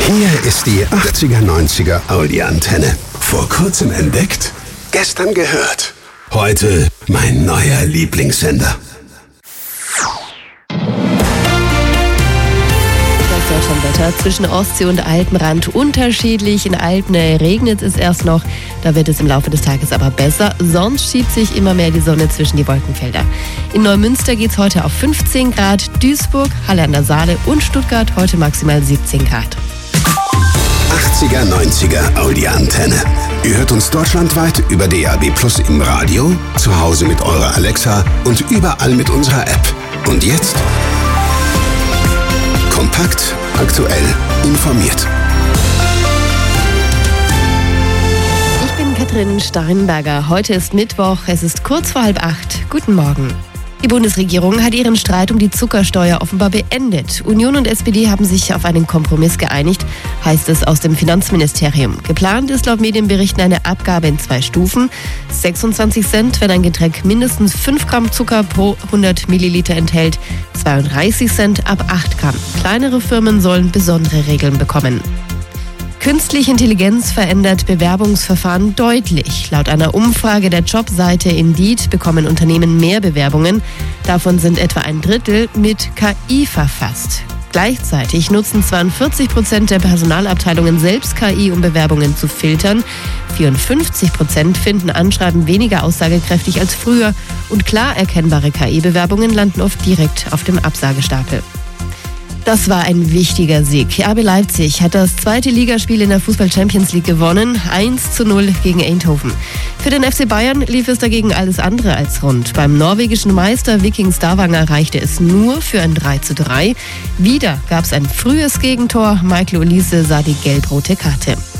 Hier ist die 80er-90er Audi-Antenne. Vor kurzem entdeckt, gestern gehört. Heute mein neuer Lieblingssender. Das Deutschlandwetter zwischen Ostsee und Alpenrand unterschiedlich. In Alpen regnet es erst noch, da wird es im Laufe des Tages aber besser. Sonst schiebt sich immer mehr die Sonne zwischen die Wolkenfelder. In Neumünster geht es heute auf 15 Grad, Duisburg, Halle an der Saale und Stuttgart heute maximal 17 Grad. 80er, 90er Audi-Antenne. Ihr hört uns deutschlandweit über DAB+ im Radio, zu Hause mit eurer Alexa und überall mit unserer App. Und jetzt kompakt, aktuell, informiert. Ich bin Katrin Steinberger. Heute ist Mittwoch, es ist kurz vor 7:30. Guten Morgen. Die Bundesregierung hat ihren Streit um die Zuckersteuer offenbar beendet. Union und SPD haben sich auf einen Kompromiss geeinigt, heißt es aus dem Finanzministerium. Geplant ist laut Medienberichten eine Abgabe in 2 Stufen. 26 Cent, wenn ein Getränk mindestens 5 Gramm Zucker pro 100 Milliliter enthält. 32 Cent ab 8 Gramm. Kleinere Firmen sollen besondere Regeln bekommen. Künstliche Intelligenz verändert Bewerbungsverfahren deutlich. Laut einer Umfrage der Jobseite Indeed bekommen Unternehmen mehr Bewerbungen. Davon sind etwa ein Drittel mit KI verfasst. Gleichzeitig nutzen 42% der Personalabteilungen selbst KI, um Bewerbungen zu filtern. 54% finden Anschreiben weniger aussagekräftig als früher. Und klar erkennbare KI-Bewerbungen landen oft direkt auf dem Absagestapel. Das war ein wichtiger Sieg. RB Leipzig hat das 2. Ligaspiel in der Fußball-Champions League gewonnen. 1:0 gegen Eindhoven. Für den FC Bayern lief es dagegen alles andere als rund. Beim norwegischen Meister Viking Stavanger reichte es nur für ein 3:3. Wieder gab es ein frühes Gegentor. Michael Olise sah die gelb-rote Karte.